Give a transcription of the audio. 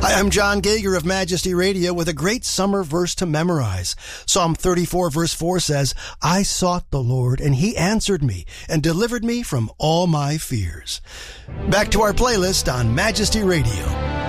Hi, I'm John Gager of Majesty Radio with a great summer verse to memorize. Psalm 34 verse 4 says, I sought the Lord, and he answered me and delivered me from all my fears. Back to our playlist on Majesty Radio.